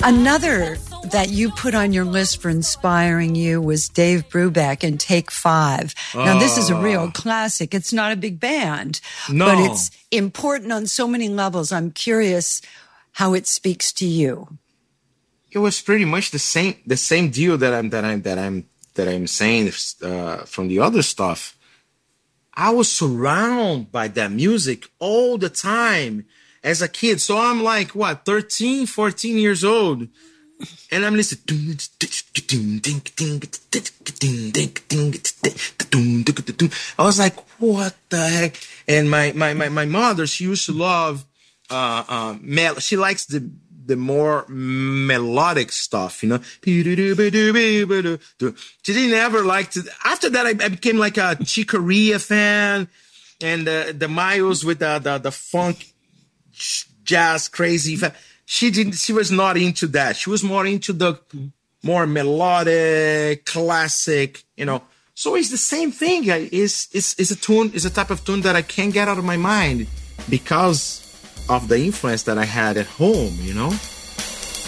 Another that you put on your list for inspiring you was Dave Brubeck in Take Five. Now, this is a real classic. It's not a big band, but it's important on so many levels. I'm curious how it speaks to you. It was pretty much the same deal that I'm saying from the other stuff. I was surrounded by that music all the time as a kid. So I'm like, 13, 14 years old. And I'm listening. I was like, what the heck? And my mother, she used to love, she likes the more melodic stuff, you know. She didn't ever like to. After that, I became like a Chick Corea fan, and the Miles with the funk, jazz, crazy. She was not into that. She was more into the more melodic, classic, you know. So it's the same thing. It's a tune. It's a type of tune that I can't get out of my mind because of the influence that I had at home, you know?